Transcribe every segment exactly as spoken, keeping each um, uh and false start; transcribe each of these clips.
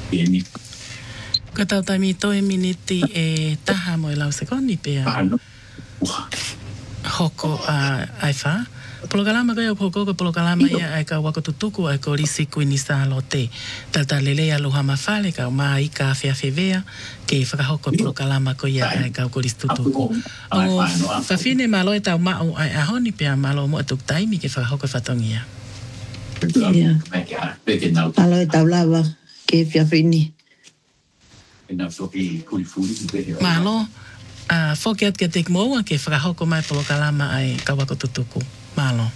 Pieni. Kata tami toi miniti e taha mo e lau sekoni pea. Hoko a aifa. Polokalama kaya hoko ko polokalama ia ai ka wako tutuku ai ko risi kuini sa lote. Tata lele alu hama fale ka ma i ka fea fevea ke whakahoko polokalama ko ia ai ka ko risi tutuku. O whawhine malo e tau mao ai ahoni pea malo mo atuk taimi ke whakahoko whatongia. Ia. Malo e tau lava ke whiawhini. Malo, a fokiat ke tek moa ke whakahoko mai polokalama ai ka wako tutuku. Malo.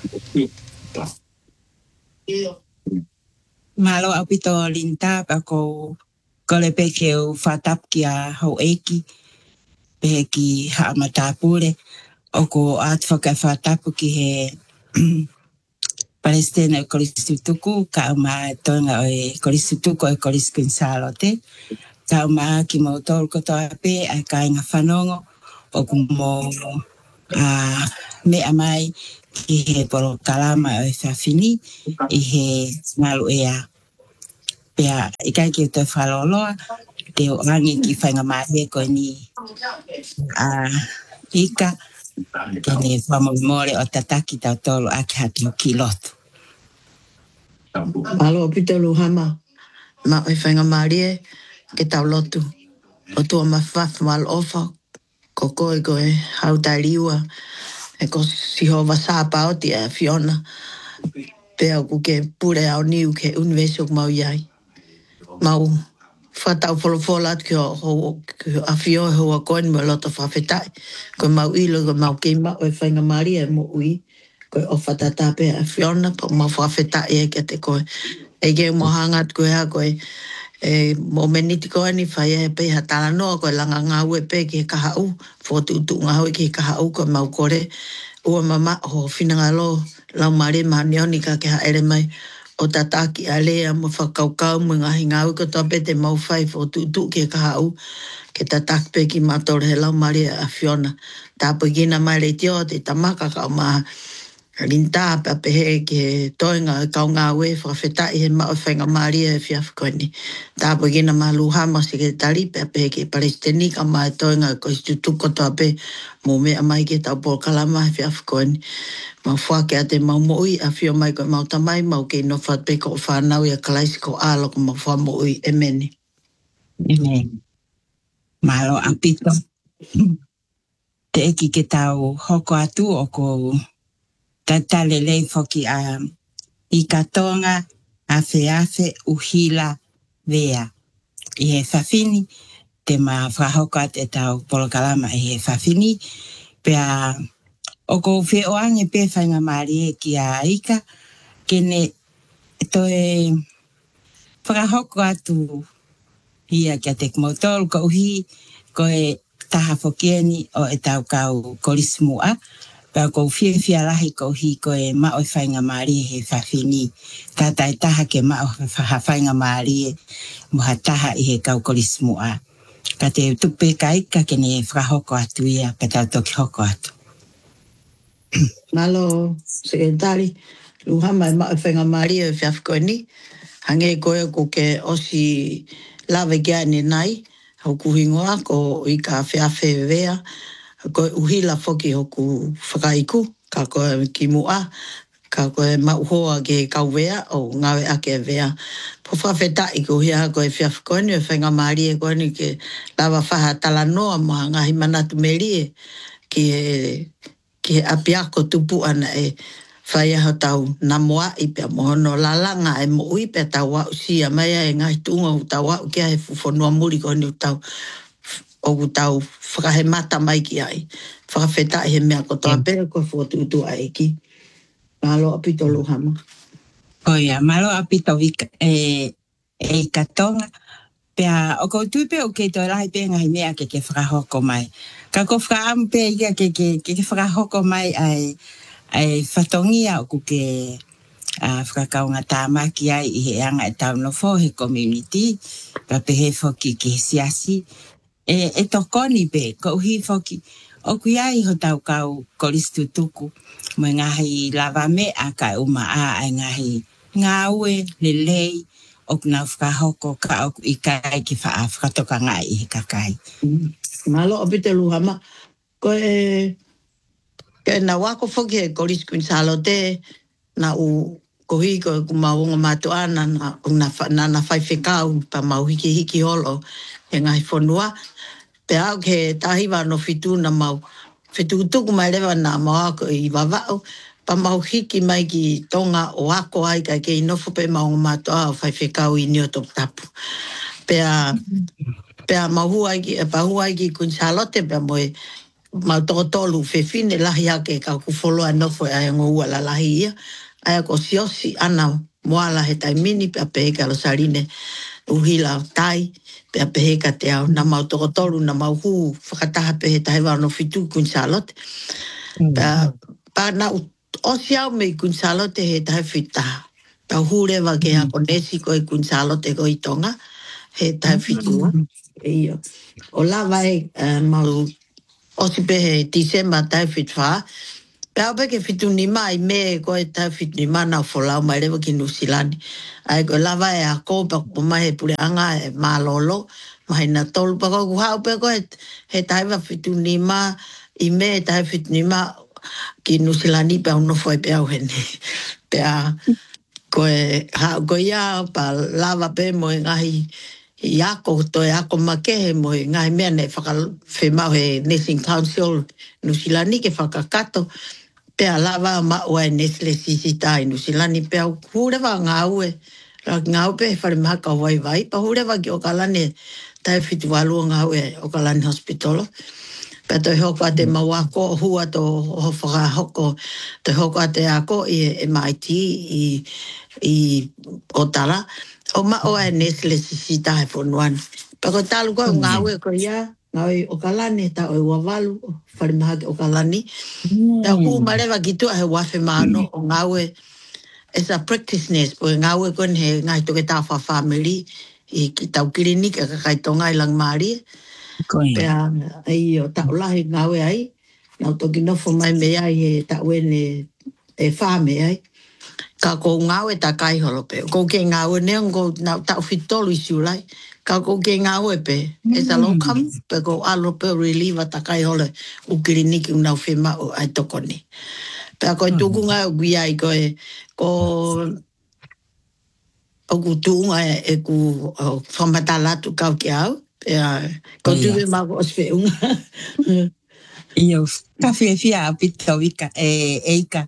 Malo au pito linta pa ko kole pe ke u whatap ki a hau eki pe ki haa matapure o ko at whaka whatapu ki he Palestina e koristutuku ka uma tonga e koristutuku e koriskin salote. Ka uma ki mo tol koto ape ai ka inga whanongo o kumo a me amai ki he polo kalama o e whawhini i he malu ea. Pea i kai ki te whaloloa te o rangi ki whainga mahe ko ni a hika ke ne whamomore o tataki tau tolo ake hati o ki lotu. Malo pito luhama. Ma e whainga marie ke tau lotu. O tua mawhaf mal ofa. Ko koe koe hau tai liua. E ko siho wasapa o tia Fiona. Pea ku ke pure au niu ke universal mau iai. Mau whatau wholofola ki o a fio e hoa koe ni mo loto whawhetai. Ko mau ilo ko mau ke mau e whainga maria mo ui. Ko o whatata pe a Fiona pa mau whawhetai e ke te koe. E ke mo hangat koe ha koe. E mo meniti koe ni whai e pe ha tala noa koe langa ngā ue pe ki he kaha u. Fōtu utu ngā ue ki he kaha u koe mau kore. Ua mama ho whinanga lo lau mare mahanioni ka ke ha ere mai. O tataki a lea mo whakaukau mo ngahi ngā ue koto pe te mau whai fōtu utu ki he kaha u. Ke tataki pe ki mātore he lau mare a Fiona. Tāpo gina mai le tio te tamaka ka o maha. Rinta pa pehe ke toinga kau ngā ue whawhetai he mao whainga maria e whiawhikoini. Tāpo gina malu hama si ke tari pa pehe ke Palestini ka mai toinga ko istutuko toa pe mo mea mai ke tau pol kalama he whiawhikoini. Mau whake a te mau moui a whio mai ko mau tamai mau ke no what pe ko whanau ia kalaisi ko alo ko mau wha moui e meni. Amen. Malo apito. Te eki ke tau hoko atu o ko tatale lei foki a i katonga a feafe uhila vea. I he whawhini, te ma whahoka te tau polokalama i he whawhini, pea o ko whe oange pe whainga maari e ki a ika, kene toe whakahoko atu hia kia te kumotol ko uhi, ko e taha fokieni o e tau kau korismua, pea ko fie fia lahi ko hi ko e mao e whainga maari he whawhini. Tata e taha ke mao whainga maari e muha taha i he kau korismua. Ka te tupe ka ika ke ne whakahoko atu ia pe tau toki hoko atu. Malo sekretari. Luhama e mao e whainga maari e whiawhikoini. Hange koe ko ke osi lawe kia ni nai. Hau kuhingoa ko i ka whiawhe vea. Ko uhila foki hoku whakaiku, ka koe ki mua, ka koe mauhoa ke kauwea o ngawe ake vea. Po whawhetai ko hia koe whiawhikoini e whainga maari e koe ni ke lawa whaha tala noa moha ngahi manatu meri e ki he, ki he apiako tupu ana e whai aho tau namoa i pia mohono lalanga e mo ui pia tau wau sia mai e ngahi tunga u tau wau kia he fufonua muri koe ni u tau o tau whakahe mata mai ki ai. Whakawheta he mea ko toa pere ko whotu utu a eki. Malo apito luhama. Oia, malo apito vika, e, e katonga. Pea, o ko tupe o ke to rahi pe ngai mea ke ke whakahoko mai. Ka ko whakaam pe ia ke ke ke whakahoko mai ai, ai whatongia o ku ke a whakakaunga tāmaki ai i he anga e tau no fo he community. Pa pe he foki ke siasi. E, e tokoni pe, ko uhi foki, o kui ai ho tau kau koristu tuku, mo ngahi lava me a kai uma a ai ngahi ngā ue, le lei, o kuna whakahoko ka o i kai ki wha whakatoka ngai i ka kai. Malo o pite luhama. Ko e ke na wako whoki e Koris Queen Salote na u kohi ko ku maunga matuana na na na na fai whekau pa mau hiki hiki holo e ngai whonua. Pe au ke tahiwa no fitu na mau fitu tuku mai lewa na mau ako i wawao. Pa mau hiki mai ki tonga o ako ai ka ke inofo pe maunga matua o fai whekau i nio top tapu. Pe a pe a mau ai ki, pa huai ki Queen Salote pe moe mau toko tolu whewhine lahi ake ka kufolo anofo e aia ngua la lahi ia. Aia ko siosi ana moala he tai mini pe a peheka lo sarine uhila tai pe a peheka te au na mau toko tolu na mau huu whakataha pehe tai wano fitu Queen Salote. Pe a pa na osi au me Queen Salote he tai whitaha. Pa hurewa ke a konesi ko e Queen Salote ko i tonga he tai whitua. Iyo. O lava e mau osi pehe December tai whitwha. Pea peke fitu ni mai me ko e tai fitu ni mana o wholau mai rewa ki Nusilani. Ai ko lava e a kōpa ko mai he pure anga e malolo. Mai na tolu pa ko hau pe ko he tai wa fitu ni ma i me e tai fitu ni ma ki Nusilani pe uno foi pe au hene. Pea ko e hau ko ia pa lava pe mo e ngahi i ako to e ako makehe mo e ngahi mea ne whakawhemau he Nursing Council Nusilani ke whakakato. Pea lava ma ua e Nestle sisita i Nusilani pea hurewa ngau e ngau pe whare maha ka wai vai pa hurewa ki Okalani tai whitu walua ngau e Okalani Hospitalo. Pea toi hoko ate mawako hua to ho whakahoko toi hoko ate ako i M I T i i Otara o ma ua e Nestle sisita he whonuani. Pea ko talu ko ngau e ko ia ngau i Okalani ta o i wawalu whare maha ki Okalani. Tau ku marewa ki tua he wafe maano o ngawe as a practice nurse po ngawe kon he ngai toke tafa family i ki tau klinika ka kai tonga i lang mari. Pea ai o tau lahi ngawe ai nau toki nofo mai me ai he tau ene e whame ai. Ka ko ngawe ta kai holo pe. Ko ke ngawe ne ngo nau tau fitolu isi ulai. Ka ko ke ngawe pe. As a locum pe ko alo pe reliever ta kai holo u kliniki unau whima o ai tokoni. Pea koe tukunga o gui ai koe ko o ku tuunga e ku whamatalatu kau ki au. Pea ko tuwe mako o swheunga. Iyo, ka whiawhia a pita wika e eika.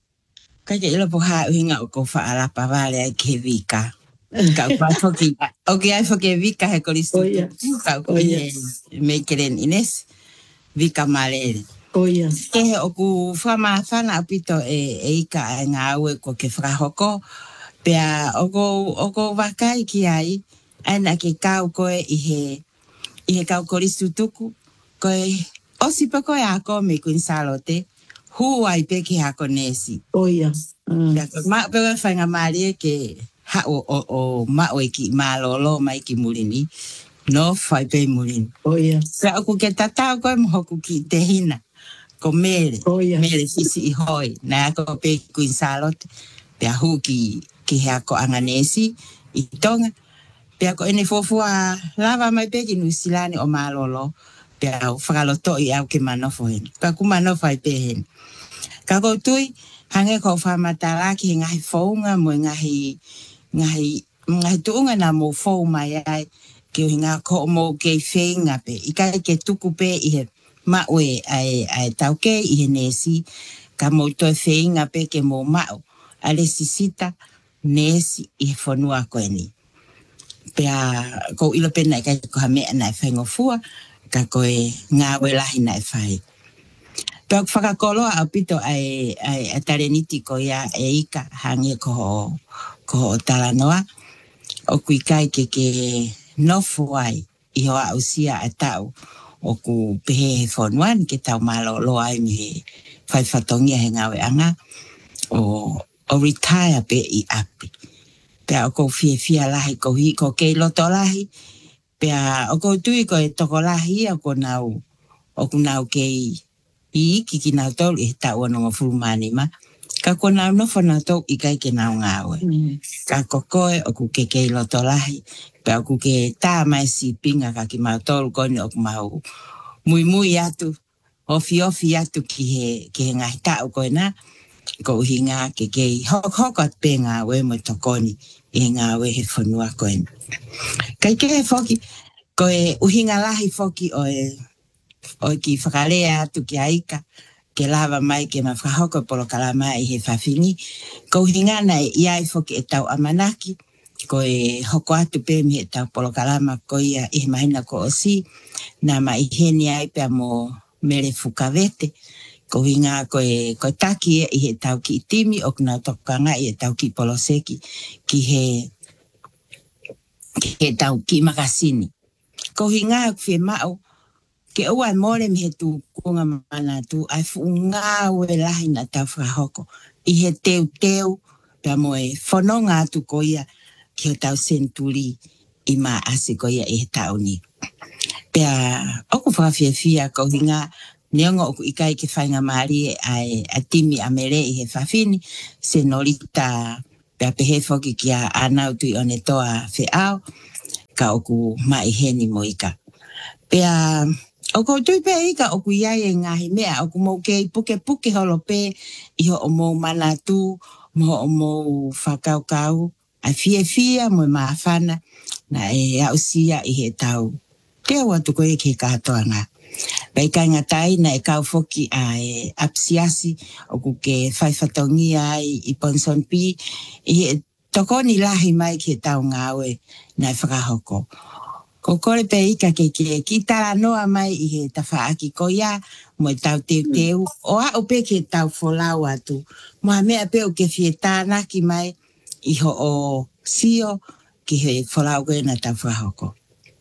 Ka ke ilo po haa uhinga o ko whaalapa vale ai ke wika. Ka kwa toki, o ke ai whake wika he koristu tuku. Ka kwa he meikeren Ines, wika malere. Oia. Ke he o ku whama whana a pito e eika ai ngā ue ko ke whakahoko. Pea o ko, o ko wakai ki ai, aina ke kau koe i he, i he kau koristu tuku. Koe, osi pa koe ako me Queen Salote, hu ai pe ki hako nesi. Oia. Pea koe, ma pewe whainga marie ke ha o, o, o ma o ki malolo mai ki murini, no whai pe murini. Oia. Pea oku ke tatau koe mohoku ki te hina, ko mere, Oia. mere sisi i hoi, na ako pe Queen Salote, pea hu ki, ki hako anganesi, i tonga. Pea ko ene fofua lava mai pe ki Nusilani o malolo. Pea whakaloto i au ke manofo hen. Pea ku manofo ai pe hen. Ka ko tui, hange ko whamatara ki ngahi whaunga mo ngahi, ngahi, ngahi tuunga na mo whau mai ai. Ki o ngā ko mo kei whenga pe. I kai ke tuku pe i he maue ai, ai tauke i he nesi. Ka mo toi whenga pe ke mo mau. Ale sisita nesi i he whanua koe ni. Pea ko ilo pena i kai ko hamea na e whaingofua. Ka koe ngā welahi na e whai. Pea whakakolo a pito ai, ai a tareniti ko ia e ika hange ko ho, ko ho talanoa. O kui kai ke ke nofu ai i hoa usia a tau. O ku pehe he whonuan ke tau malo lo ai mi he whai whatongia he ngawe anga. O, o retire pe i api. Pea o ko fie fia lahi ko hi ko kei loto lahi. Pea o ko tui ko e toko lahi o ko nau, o ko nau kei i kiki nau tolu e tau anonga furumani ma. Ka kona no fana tau i kai ke nao ngawe. Ka kokoe o ku ke kei loto lahi. Pe o ku ke tā mai si pinga ka ki mau tolu koni o ku mau mui mui atu. Ofi ofi atu ki he, ki he ngai tau koe na. Ko uhi ngā ke kei hok hokot pe ngā we mo tokoni. I ngā we he whanua koe. Kai ke he foki. Ko e uhi ngā lahi foki o e, o ki whakarea atu ki aika. Ke lava mai ke ma whahoko polo kalama i he whawhini. Ko hingana e iai foki e tau amanaki. Ko e hoko atu pe mi e tau polo kalama ko ia i he mahina ko osi. Nā ma i heni ai pia mo mere fukavete. Ko hinga ko e ko taki e i he tau ki itimi o kuna tokanga i he tau ki polo seki. Ki he, ki he tau ki makasini. Ko hinga ku whi mao. Ke ua more mi he tu kunga mana tu ai fu ngā ue lahi na tau whahoko. I he teu teu pia mo e whanonga atu ko ia ki he tau senturi i mā asi ko ia i he tau ni. Pia oku whawhiawhia ko hinga neongo oku ikai ke whainga maari ai a timi a mere i he whawhini se norita pia pehe foki ki a anau tui one toa whiao ka oku mai heni mo ika. Pia oko tui pe ika oku iai e ngahi mea oku mou kei puke puke holo pe iho o mou manatu mo o mou whakau kau ai fia fia mo maafana na e au sia i he tau te watu koe ke katoa ngā. Pai kai ngatai na e kau foki a e apsiasi oku ke whaifatongi ai i Ponson Pi i he tokoni lahi mai ke tau ngāwe na e whakahoko. Ko kore pe ika ke ke ki tala noa mai i he tawhaaki ko ia mo e tau teu teu. O a o pe ke tau wholau atu. Mo ha mea pe o ke fie tānaki mai i ho o sio ki he wholau koe na tau whahoko.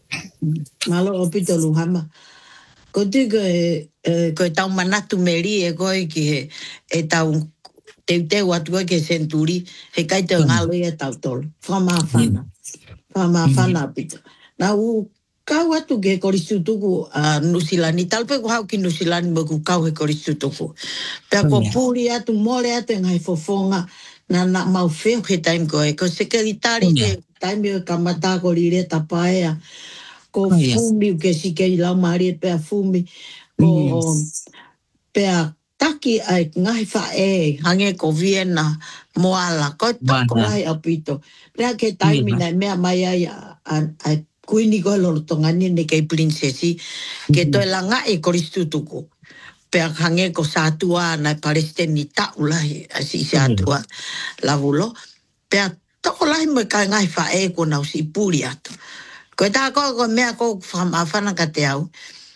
Malo o pito luhama. Ko tu ko e, ko e tau manatu meri e koe ki he e tau teu teu atu koe ke senturi he kai teo ngalo e tau tolu. Whamawhana. Whamawhana pito. Na u kau atu ke koristu tuku a uh, Nusilani. Talpe ko hau ki Nusilani mo ku kau he koristu tuku. Pea ko puri atu, mole atu ngai fofonga na na mau wheo he taim koe. Ko sekeritari ke taim e kamata ko rire tapaea. Ko fumi ke sike i lau maari pea fumi. Ko pea taki ai ngai wha e hange ko Vienna moala. Ko tako lai apito. Pea ke taimi na mea mai ai a kuini koe lolo tongani ne kei prinsesi ke toi langa e koristu tuku. Pea hange ko sātua na Palestini taulahi asi sātua lavulo. Pea toko lahi mo kai ngai wha e ko nau si puri atu. Ko e tā koe ko mea ko whamawhana ka te au.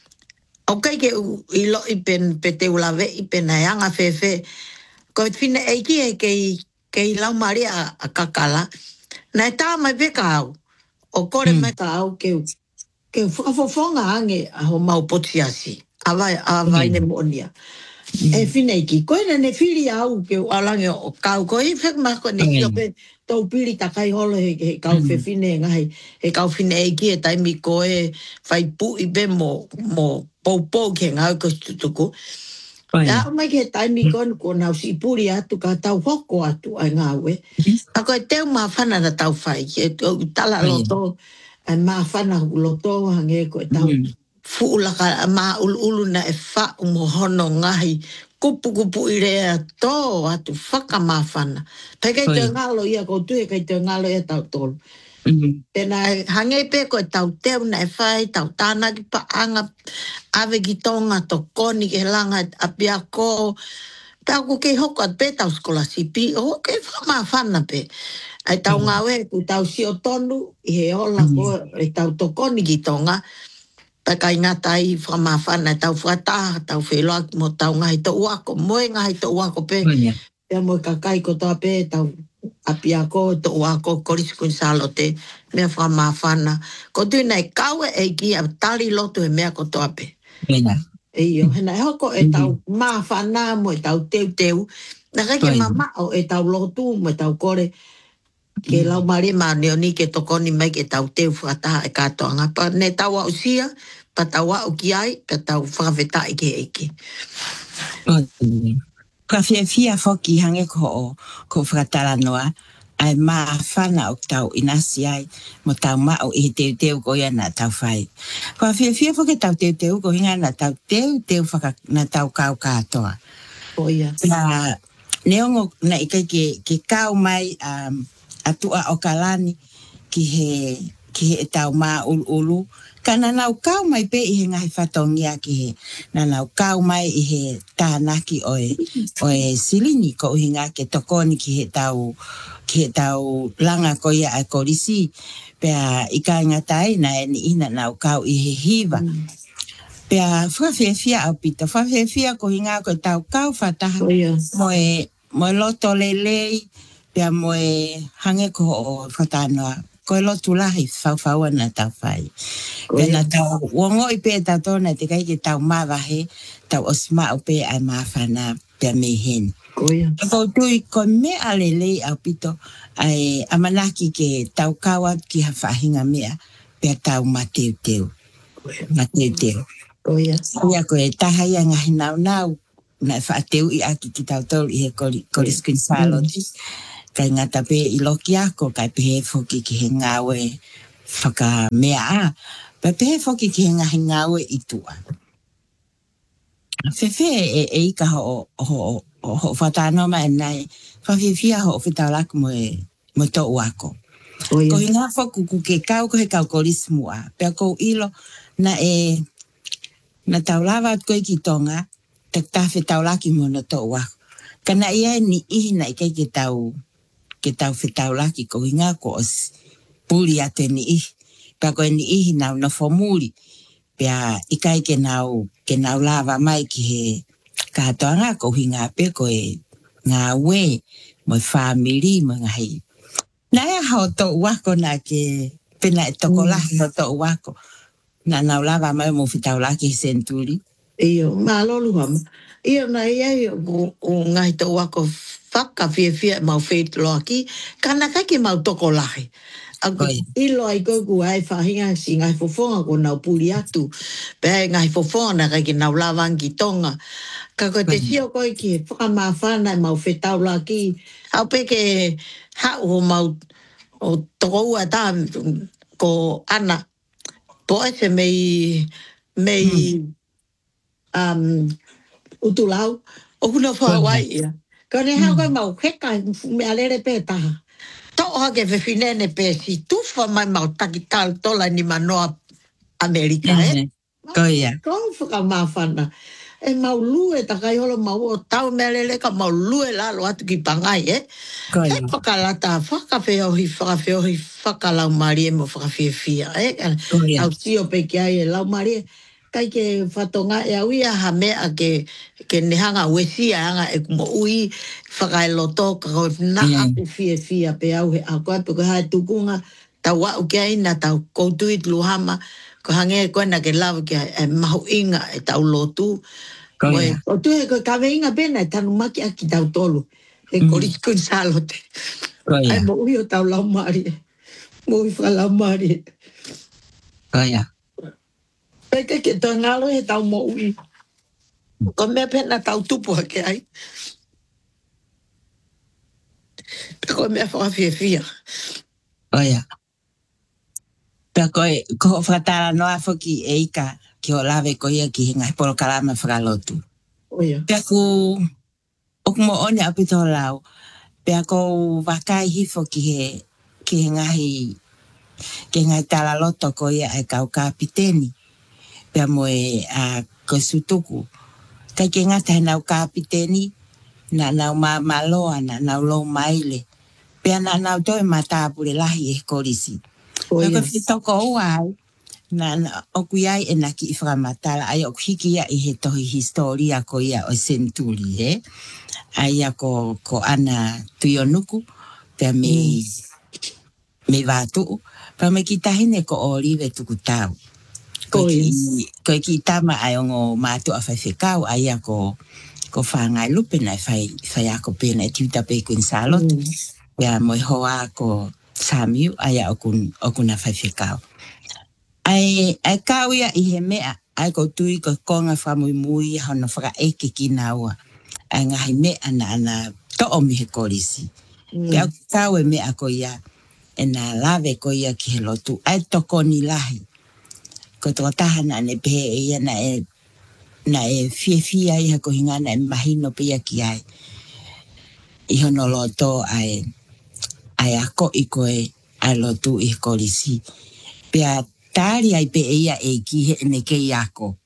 O kai ke i lo i pen pe te ulawe i pen ai anga whewhe. Ko e whine eiki e kei, kei lau maari a, a kakala. Na e tā mai peka au. O kore mm. mai ka au ke ke whakafofonga ange a ho mau potiasi. Awai, awai mm. ne monia. Mm. E whine ki. Koe na ne whiri au ke alange o kau. Ko i whek mako ne ki o pe tau piri takai holo he, he kau mm. whine ngahi. He kau whine e ki e taimi koe whai pu i be mo, mo pou pou ke ngau ko stutuku. Ja, mai ke taimi koe ko nau si puri atu ka tau hoko atu ai ngawe. Ako e teu maa whana na tau whai. Ke tala loto, ai maa whana loto hange ko e tau fuulaka maa ulu ulu na e wha umo hono ngahi. Kupu kupu i rea tō atu whaka maa whana. Pai kei te ngalo ia ko tu e kei te ngalo ia tau tolu. Pena hange pe ko e tau teu na e whai, tau tāna ki pa anga ave ki tonga to koni ke langa a pia ko. Pea ku kei hoko at pe tau skola sipi, o kei whama whana pe. Ai tau mm. ngawe ku tau si o tonu, i he ola ko e tau to koni ki tonga. Pea kai ngata i whama whana, tau whataha, tau wheloa mo tau ngahi to uako, moe ngahi to uako pe. Pea moe kakai ko toa pe tau apia ko to uako korisikun salote, mea whama whana. Ko tūna e kaue e ki a tali lotu e mea ko toa pe. Eio, hena e hoko e tau maa whana mo e tau teu teu. Na kai ke mama o e tau lotu mo e tau kore. Ke lau mare maa neoni ke tokoni mai ke tau teu whataha e katoanga. Pa ne tau au sia, pa tau au ki ai, ka tau whakawheta i ke eike. whakawhiawhia whoki hange ko ko whakatala noa, ai maa whana o tau inasi ai, mo tau mao i teu teu ko ia na tau whai. Whakawhiawhia whoki tau teu teu ko hinga na tau teu teu whaka na tau kau katoa. O ia. Na neongo na ikai ke, ke kau mai um, atua o kalani ki he, ki he tau maa ulu ulu. Ka na nau kau mai pe i he ngahi whatongia ki he. Na nau kau mai i he tānaki oe, oe silini ko uhinga ke tokoni ki he tau, ki he tau langa ko ia ai korisi. Pea ika ngatai na e ni ina nau kau i he hiva. Mm. Pea whawhiawhia au pita. Whawhiawhia ko hinga ko tau kau whataha. O ia. Moe, moe loto lelei. Pea moe hange ko o whatanoa. Ko lotu lahi whauwhaua na tau whai. Pea na tau wongo i pe tau tōna te kai ke tau mawahe, tau osma o pe ai mawhana pea me hen. Koia. Ko tui ko mea lelei au pito ai amanaki ke tau kawa ki ha whahinga mea pea tau mateu teu. Mateu teu. Koia. Ia ko e tahai ngahi nau nau na whaateu i aki ki tau tolu i he koriskin saloti. Kai ngata pe i loki ako, kai pehe whoki ki he ngawe whaka mea a. Pa pehe whoki ki he ngahi ngawe i tua. Whewhe e, e ika ho, ho, ho, ho whatanoma e nai, whawhiawhia ho whitau laku mo e, mo tō uako. Ko hi ngā whoku ku ke kau ko he kau korismu a. Pea kou ilo na e, na tau lawa koe ki tonga, te tawhi tau laki mo na tō uako. Kana ia ni ihi na ikai ke tau, ke tau whetau laki ko hinga ko os puri ate ni ihi. Pea koe ni ihi nau na whomuri. Pea ikai ke nau, ke nau lava mai ki he katoa ngā ko hinga pe koe ngā we, mo whamiri, mo ngahi. Nā ea hao tō wako na ke pena e toko lahi no tō wako. Nā nau lava mai mo whetau laki he senturi. Iyo, mā lolu hama. Iyo na ia o ngai tō wako whaka whia whia mau whetlo aki, kana kake mau toko lahi. Ako ilo ai koku ai whahinga si ngai fofonga ko nau puli atu. Pea ngai fofonga na kake nau lawangi tonga. Ka koe te sio koe ki whakamawhana mau whetau laki. Au peke hau ho mau o toko ua tā ko ana. Po ese mei, mei um, utulau. O kuna whawai ia. Ka ne hau koe mau heka me alere pe taha. Tau hake whewhinene pe si tufa mai mau takital tola ni manoa Amerika, eh? Ko ia. Kau whakamawhana. E mau lue takai holo mau o tau melele ka mau lue lalo atu ki pangai, eh? Ko ia. E whakalata, whakawheohi, whakawheohi, whakalau marie mo whakawhiawhia, eh? Ko ia. Au tio pe ki ai e lau marie. Kai ke whatonga e au ia ha mea ke, ke nehanga uesia anga e kumo ui whakailoto ka koe na aku fia fia pe au he au koe pe koe hae tukunga tau wau ke aina tau koutuit luhama ko hange koe na ke lau ke e mahu inga e tau lotu. Koe, o tu he koe kawe inga pena e tanu maki aki tau tolu. E koriskun salote. Ai mo ui o tau lau maari. Mo ui whalau maari. Koe. Peke ke tō ngalo he tau mo ui. Ko mea pena tau tupu hake ai. Ko mea whakawhia whia. Oia. Pea koe, ko whakatara noa whoki e ika ki o lawe ko ia ki hinga polo kalama whakalotu. Oia. Pea ku, oku mo one apito lau, pea ko wakai hifo ki he, ki hingahi, ki hingahi tala loto ko ia e kau kapiteni. Pea moe a ko sutuku. Kai ke ngata he nau kapiteni, na nau ma maloa, na nau lo maile. Pea na nau toi matapure lahi e korisi. Pea ko fitoko uai, na oku iai e naki i whakamatala, ai oku hiki ia i he tohi historia ko ia o senturi, he. Ai a ko, ko ana tuionuku, pea me, me vātuu. Pea me ki tahine ko olive tuku tau. Ko ki, ki tama ai ongo mātu a whai whekau, ai a ko, ko whangai lupe nai whai, whai ako pēna e tiuta pe kuin salot. Mm. Pea moi hoa ko Samiu, ai a okun, okuna whai whekau. Ai, ai kau ia i he mea, ai ko tui ko konga whamui mui, hono whaka eke ki naua. ai ngahi me ana ana to o mi he kolisi. Pe au tau e me a ko ia e na lave ko ia ki he lotu. Ai toko ni lahi. Ko toko tahana ne pe e ia na e na e fie fia i hako hingana e mahino pe ia ki ai. I hono loto ai ai ako i koe ai lotu i kolisi. Pea tari ai pe e ia e ki he ne ke i ako.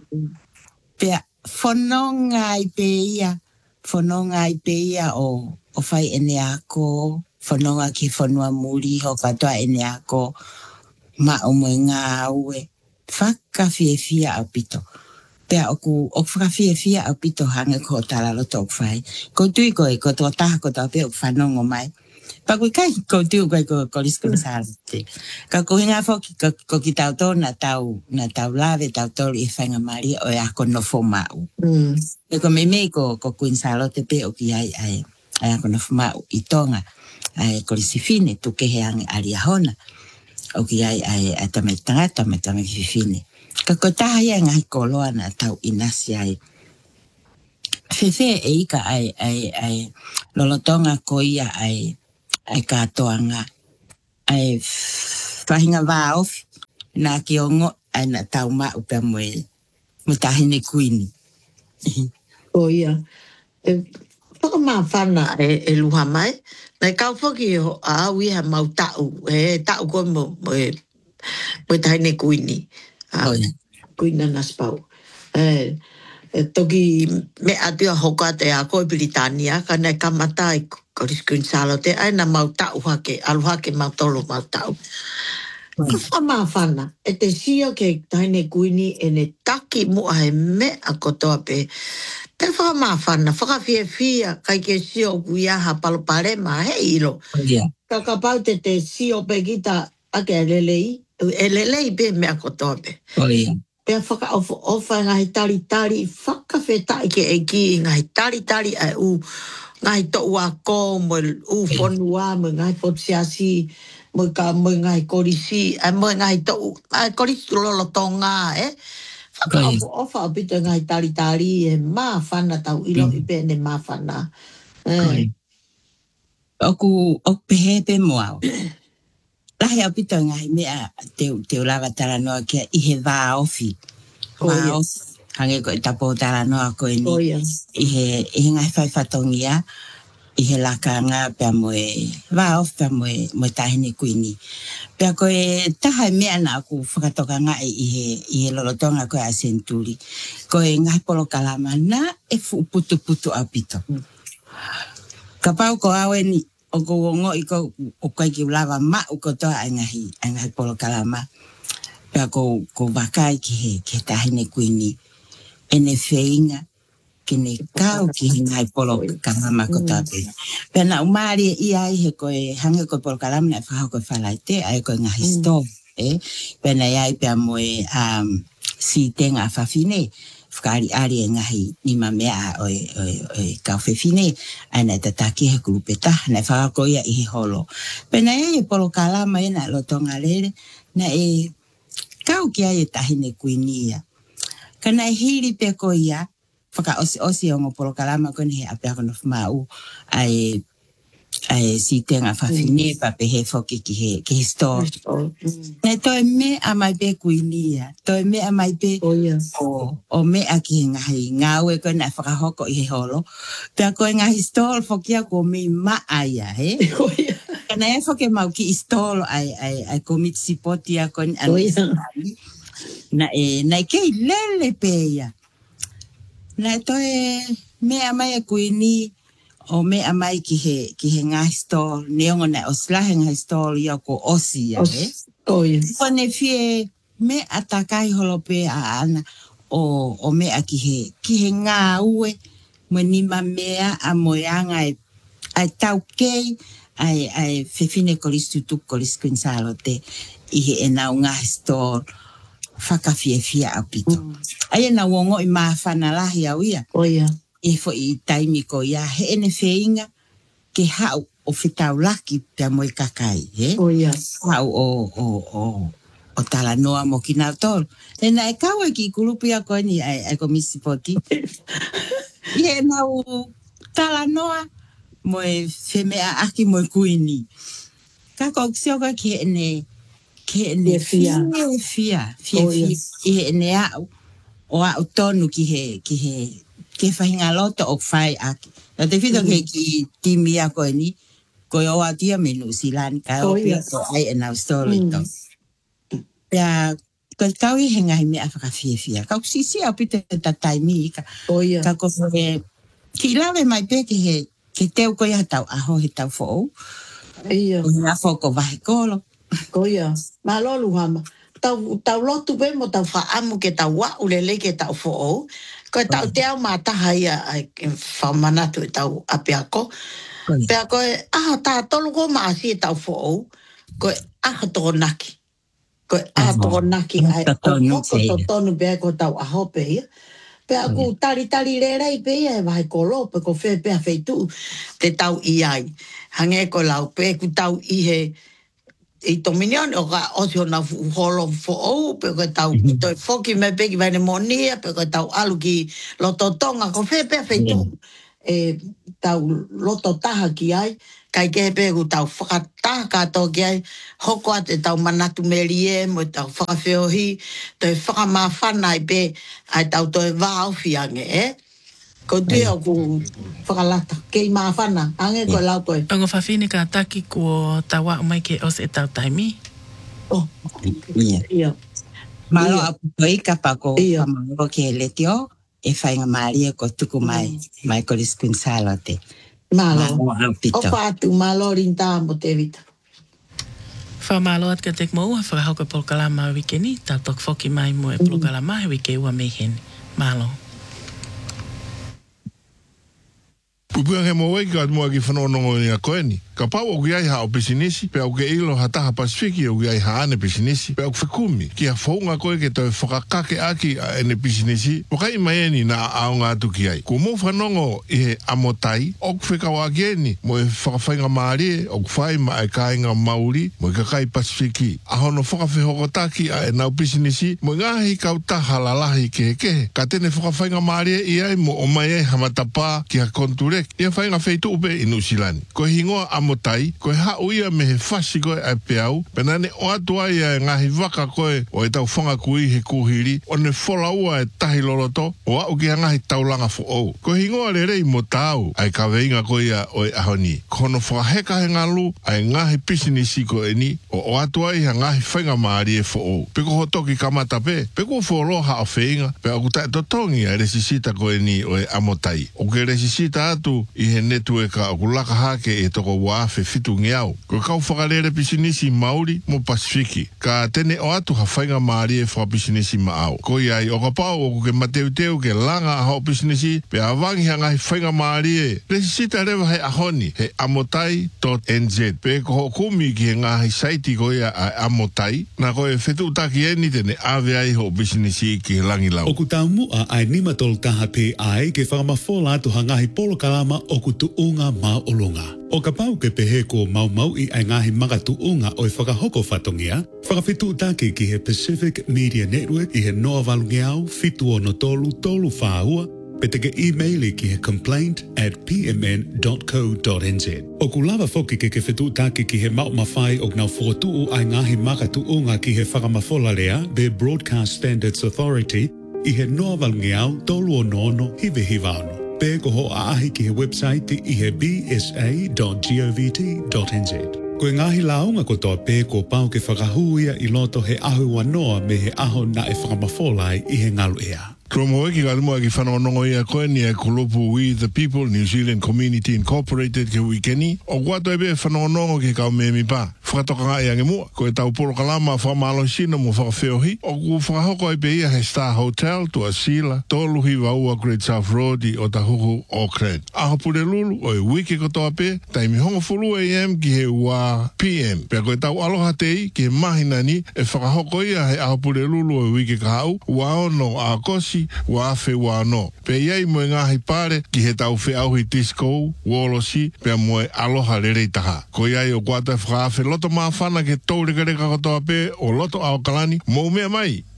Pea whanonga ai pe ia, whanonga ai pe ia o, o whai ene ako, whanonga ki whanua muri ho katoa ene ako, ma o moe ngā aue, whakawhie fia au pito. Pea oku, o whakawhie fia au pito hanga ko tala loto o whai. Ko tui koe, ko tō taha ko tō pe o whanongo mai. Pa koe kai ko tui koe ko kolisko sārate. Ka ko hinga whoki, ko ki tau tō na tau, na tau lawe tau tōri e whainga mari o e ako nofo mau. Mm. E ko me mei ko, ko Queen Charlotte pe o ki ai, ai, ai ako nofo mau i tonga. Ai kolisi fine, tu ke heange ari ahona. O ki ai, ai, ai tame tangata, me tame ki fine. Ka ko taha ia ngai koloa na tau inasi ai. Fefe e ika ai, ai, ai, lolotonga ko ia ai, ai katoanga, ai whahinga wā ofi, nā ki ongo, ai na tau ma upe moe, mo tahine kuini. O ia. E whakamā whana e, e luha mai. Nei kau whaki ho a au iha mau tau. E tau koe mo, mo e, mo e tahine kuini. O ia. Kuina naspau. E, e toki me atua hoka te a koe Britania, ka nei kamata i Koris Queen Charlotte, ai na mau tau hake, alu hake mau tolo mau tau. Ka whamā whana, e te sia ke tahine kuini e ne taki mua he me a kotoa pe. Te whamā whana, whakawhia fia, kai ke sio kuiaha paloparema, he ilo. O ia. Ka ka pau te te sio pe kita ake e lelei, e lelei pe me a kotoa pe. O ia. Pea whaka ofa ofa ngahi tari tari, whakawhetai ke e ki ngahi tari tari ai u, ngahi to ua ko, mo u whanua, mo ngahi potsiasi, mo ka mo ngahi korisi, ai mo ngahi to u, ai korisi lolo tonga, eh? Whaka ofa ofa o pito ngahi tari tari, e mā whana tau ilo i pe ne mā whana. Oku, oku pehe pe moao. Lahi au pito ngai mea te, te ulawa tala noa kia i he wā ofi. Wā ofi. Hange ko i tapo tala noa ko ni. Oh, yeah. I he, i he ngai whai whatongia. I he lakanga pia moe wā ofi pia moe, moe tahine kuini. Pia koe taha mea na aku whakatoka ngai i he, i he lolotonga koe a Senturi. Koe ngai polo kalama na e fu putu putu au pito. Mm. Ka pau ko awe ni. O ko ngo i ko o kai ki ulawa ma o ko toa ai ngahi, ai ngahi polo kalama. Pea ko, ko wakai ki he, ki he tahine kuini. E ne whainga, ki ne kau ki he ngai polo kalama ko toa pe. Pea na umari i ai he koe, hange ko polo kalama na e whahau koe whalaite, ai koe ngahi stove, eh? Pea na iai pea moe um, si tenga whawhine. Whakari ari e ngahi ni ma mea o e, o e, o e kau whewhine, ai nei tataki he kurupeta, nei whakako ia i he holo. Pena e e polo kalama e na lotonga lere, na e kau ki ai e tahine kuinia. Ka nei hiri pe ko ia, whaka osi osi o ngō polo kalama ko ni he apea kono whamau, ai ai si tenga whawhine, pa pe he whoki ki he, ki he store. Nei toi me a mai pe kuinia, toi me a mai pe Oh, yes. o, o me a ki he ngahi ngāue koe nai whakahoko i he holo. Pea koe ngahi store whokia ko me ma aia, he? Oh, yeah. Kana e whoke mau ki i store ai, ai, ai komit sipoti a koe Oh, yeah. na e, na e kei lele pe ia. Na e toi me a mai a kuini, o me a mai ki he, ki he ngahi store, neongo na o slahe ngahi store ia ko osi ia, he? Oh, yes. Kone fie me atakai holope a ana o, o me a ki he, ki he ngā ue, mo nima mea a moeanga e, ai tau kei, ai, ai whewhine kolis tutuk kolis Queen Charlotte, i he e nau ngahi store, whakawhie fia au pito. Mm. Ai e nau ongo i maa whanalahi au ia. Oh, yeah. E fo i taimi ko ia, he ene wheinga, ke hau o whitau laki pia moe kakai, he? Oh, yeah. Hau o, o, o, o tala noa mo ki nau tolu. E na e kaua ki i kurupi a koe ni ai, ai ko misipoti. Ie nau tala noa mo e whemea aki mo e kuini. Ka kau sioka ki e ne ki e ne fia fia fia fia i e ne au o au tonu ki he ki he ke whahinga loto o whai aki. Na te whito ke ki timi a koe ni koe o atia me New Zealand ka o pia ko ai e nau story to. Pea koe kau i he ngai mea whaka fia fia. Kau sisi au pite ta taimi ka. Ka ko e ki lawe mai pe ki he ke teo koe ha tau aho he tau fo. Ia. Nga foko vahe kolo. Ko ia. Ma lolu hama. Tau, tau lotu pe mo tau whaamu ke tau wa ulele ke tau fo. Ko tau te au mā taha ia whamanatu e tau apiako. Pea koe aha tā tolu ko maa si e tau fo. Koe aha tō naki. Koe aha tō naki. Ko hoko tō tonu pea ko tau aho pe ia. Pea ku tari tari re rei pe ia e wahe ko lope ko whee pea wheitu te tau i ai. Hange ko lau pe ku tau i he i to minion o ka osio na holo fo o pe ko tau to foki me pe ki vai ne monia pe ko tau alu ki loto tonga ko fe pe fe tu e tau loto taha ki ai kai ke pe ku tau whakata ka to ki ai hoko ate tau manatu merie mo tau whakawheohi to e whakamawhana i pe ai tau to e wāo fiange e ko te o ku whakalata kei mawhana ange ko lau koe Ongo whawhine ka taki ko tawa mai ke os e tau taimi. oh Ia. ia Malo apu koe ka pako whamango ke letio e whainga maari e ko tuku mai mai ko liskun salote. Malo. Malo pito. O whātu malo rinta mo te vita. Whamalo at ka tek mo ua whakahauka polkalama wikeni, tau tok whoki mai mo e polkalama he wike ua mehen. Malo. Pupua he mo wei ka mua ki whanonongo ni a koe ni. Ka pau o ki ai ha o pisinisi, pe au ke ilo ha taha Pasifiki o ki ai ha ane pisinisi, pe au whikumi, ki a whaunga koe ke tau whakakake aki a ene pisinisi, o kai mai eni na aonga atu ki ai. Ko mo whanongo i he amotai, o ku whikawa ki eni, mo e whakawhainga maarie, o ku whai ma e kāinga mauri, mo e kakai Pasifiki. A hono whakawhihoko taki a e nau pisinisi, mo ngahi kau taha lalahi ke he kehe, ka tene whakawhainga maarie i ai mo o mai e hamatapa ki a konture ia whainga wheitu upe i New Zealand. Ko hingoa amotai, ko ha uia me he whasi koe ai peau, penane o atua ia e ngahi waka koe o e tau whanga kui he kuhiri, o ne whola ua e tahi loloto, o au ki ngahi taulanga fo ou. Ko hingoa le rei mo tau, ai ka veinga koe ia o e ahoni. Kono whakaheka he ngalu, ai ngahi pisinisi ko e ni, o o atua ia ngahi whainga maari e fo ou. Peko hotoki kamata pe, peko wholoha o whainga, pe aku tae totongi a resisita ko e ni o e amotai. O ke resisita atu i he netu e ka o laka hake e toko waafe fitu ngeau. Ko kau whakarere pisinisi Maori mo Pasifiki. Ka tene o atu ha whainga maari e wha pisinisi maau. Ko iai o ka pau o ke mateu teu ke langa a hao pisinisi pe awangi hanga hi whainga maari e. Resisita rewa he ahoni he amotai dot n z. Pe ko ho kumi ki he ngahi saiti ko ia a amotai. Na ko e whetu taki eni tene ave ai ho pisinisi ki he langi lau. O ku tau mua ai nima tolu taha pe ai ke whakamafola atu hangahi polo kalama o ku tuunga maolonga. O ka pau ke pehe ko mau mau i ai ngahi manga tuunga o i whakahoko whatongia, whakawhitu take ki he Pacific Media Network i he noa valungeau fitu o no tolu tolu whaua, pe te ke e-maili ki he complaint at p m n dot co dot n z. O ku lava foki ke ke whitu take ki he mau mawhai o ngau whotu ai ngahi manga tuunga ki he whakamafola lea, the Broadcast Standards Authority, i he noa valungeau tolu o nono hive hivano. Pe ko ho a ahi ki he website i he b s a dot govt dot n z. Ko e ngahi launga ko toa pe ko pau ke whakahuia i loto he ahu wanoa me he aho na e whakamawholai i he ngalu ea. Kro mo eki ka limoa ki whanonongo ia koe ni e kulupu We the People New Zealand Community Incorporated ke wikeni. O kuato ebe whanonongo ke kau me mi pa. Whakatoka nga ia nge mua. Ko e tau polo kalama whamalo sino mo whakawheohi. O ku whakahoko ebe ia he Star Hotel to Asila. Toluhi waua Great South Road i o tahuhu Auckland. Aho pure lulu o e wiki kotoa pe. Taimi hongo fulu a m ki he wa p m. Pea ko e tau aloha tei ki he mahinani e whakahoko ia he aho pure lulu o e wiki kahau. Waono a kosi wa fe wa no pe iai mo ngahi pare ki he tau fe au hi disco wolosi pe mo aloha rere taha ko iai o kwata fra fe loto ma fana ke tau reka reka kotoa pe o loto au kalani mo mea mai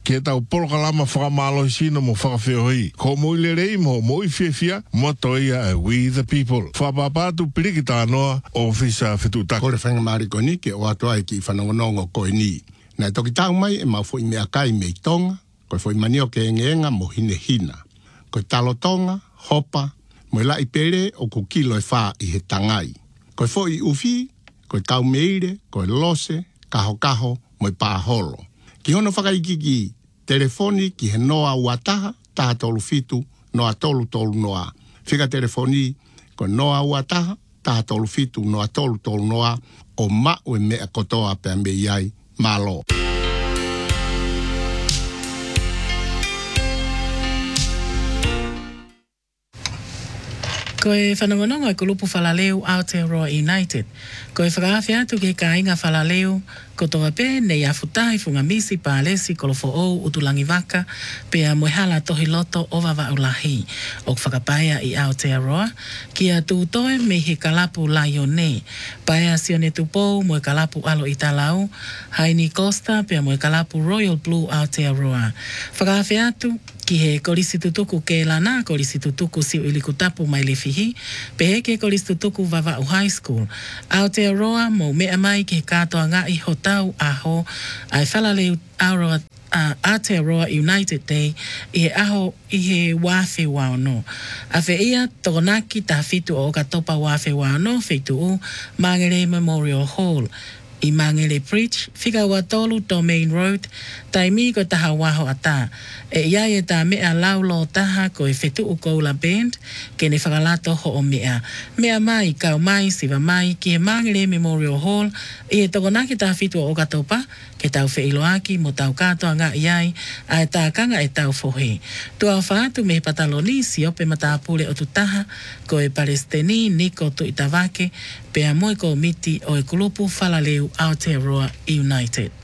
ke tau polokalama whakamalo sino mo whakawhiohi. Ko mo ile rei mo mo i whiawhia, mo toia e We the People. Whapapatu piriki tā noa o whisa whetutaka. Kore whainga marikoni ke o atua e ki whanongonongo koe ni. Nai toki tau mai e mau fwoi mea kai mei tonga, koe fwoi manio ke engenga mo hine hina. Koe talo tonga, hopa, mo i lai pere o kukilo e wha i he tangai. Koe fwoi ufi, koe tau meire, koe lose, kaho kaho, mo i pāholo. Ki hono whakaikiki telefoni ki he noa uataha, taha tolu fitu, noa tolu tolu noa. Whika telefoni, koe noa uataha, taha tolu fitu, noa tolu tolu noa, o ma ue mea kotoa pia me iai, malo. Koe whanongonongo e kulupu whalaleu Aotearoa United. Koe whakawhia atu ke ka inga whalaleu ko toa pe nei afutai funga misi pālesi kolofo ou utulangi waka pea moehala tohi loto o wawa ulahi. O whakapaia i Aotearoa kia tūtoe me he kalapu laione. Paia sione tupou moe kalapu alo i talau, Haini Costa pea moe kalapu Royal Blue Aotearoa. Whakawhia atu ki he korisi tutuku ke lana, korisi tutuku siu ilikutapu mai le fihi, pe he ke korisi tutuku Vava'u High School. Aotearoa mo mea mai ki he katoa ngā i hotau aho, ai whalaleu Aotearoa uh, Aotearoa United Day, i he aho i he wawhi wao no. A whe ia, tokonaki ta fitu o ka topa wawhi wao no, fitu u Mangere Memorial Hall. I Mangere Bridge, whika ua tolu Domain Road, tai mi ko taha waho ata. E ia e ta mea laulo taha ko e whetu u koula band, ke ne whakalato ho o mea. Mea mai, kau mai, siwa mai, ki e Mangere Memorial Hall, i e tokonaki ta fitu o katopa, ke tau wheiloaki mo tau katoa ngā iai, a e tā kanga e tau fohe. Tua whaatu me pataloni si ope mata pule o tutaha, ko e Palestini, Niko tu itawake, pea moe ko miti o e kulupu whalaleu Aotearoa United.